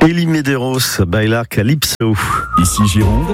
Elie Medeiros, Bailar Calypso. Ici Gironde,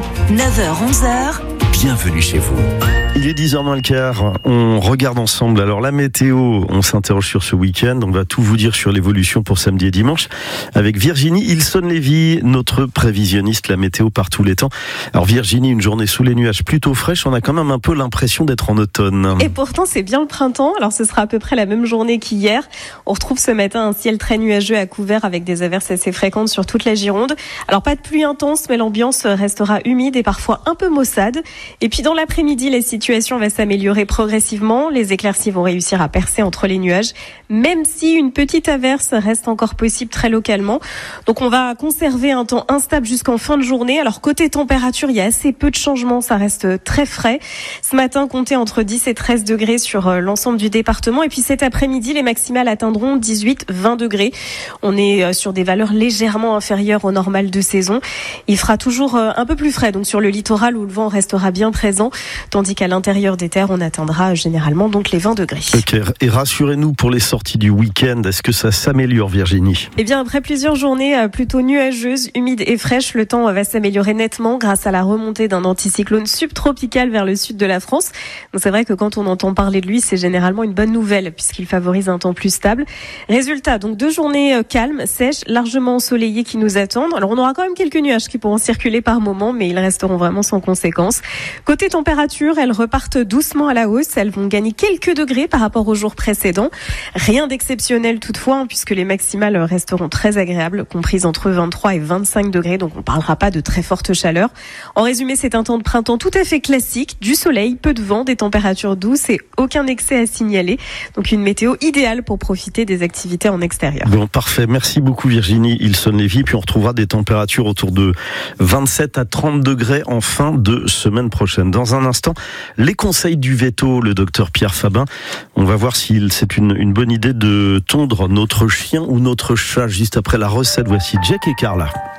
9h-11h. bienvenue chez vous. Il est 10h moins le quart, on regarde ensemble. Alors la météo, on s'interroge sur ce week-end, on va tout vous dire sur l'évolution pour samedi et dimanche avec Virginie Ilson-Lévy, notre prévisionniste, la météo par tous les temps. Alors Virginie, une journée sous les nuages plutôt fraîche, on a quand même un peu l'impression d'être en automne. Et pourtant c'est bien le printemps, alors ce sera à peu près la même journée qu'hier. On retrouve ce matin un ciel très nuageux à couvert avec des averses assez fréquentes sur toute la Gironde. Alors pas de pluie intense, mais l'ambiance restera humide et parfois un peu maussade. Et puis dans l'après-midi, la situation va s'améliorer progressivement. Les éclaircies vont réussir à percer entre les nuages, même si une petite averse reste encore possible très localement. Donc on va conserver un temps instable jusqu'en fin de journée. Alors côté température, il y a assez peu de changements, ça reste très frais. Ce matin, comptez entre 10 et 13 degrés sur l'ensemble du département. Et puis cet après-midi, les maximales atteindront 18-20 degrés. On est sur des valeurs légèrement inférieures au normal de saison. Il fera toujours un peu plus frais, donc sur le littoral où le vent restera bien présent, tandis qu'à l'intérieur des terres, on atteindra généralement donc les 20 degrés. Ok. Et rassurez-nous pour les sorties du week-end, est-ce que ça s'améliore, Virginie ? Eh bien, après plusieurs journées plutôt nuageuses, humides et fraîches, le temps va s'améliorer nettement grâce à la remontée d'un anticyclone subtropical vers le sud de la France. Donc c'est vrai que quand on entend parler de lui, c'est généralement une bonne nouvelle puisqu'il favorise un temps plus stable. Résultat, donc 2 journées calmes, sèches, largement ensoleillées qui nous attendent. Alors on aura quand même quelques nuages qui pourront circuler par moments, mais ils resteront vraiment sans conséquence. Côté température, elles repartent doucement à la hausse. Elles vont gagner quelques degrés par rapport aux jours précédents. Rien d'exceptionnel toutefois, puisque les maximales resteront très agréables, comprises entre 23 et 25 degrés. Donc on ne parlera pas de très forte chaleur. En résumé, c'est un temps de printemps tout à fait classique. Du soleil, peu de vent, des températures douces et aucun excès à signaler. Donc une météo idéale pour profiter des activités en extérieur. Bon, parfait. Merci beaucoup Virginie Ilson-Lévy. Puis on retrouvera des températures autour de 27 à 30 degrés en fin de semaine prochaine. Dans un instant, les conseils du veto, le docteur Pierre Fabin. On va voir si c'est une bonne idée de tondre notre chien ou notre chat juste après la recette. Voici Jack et Carla.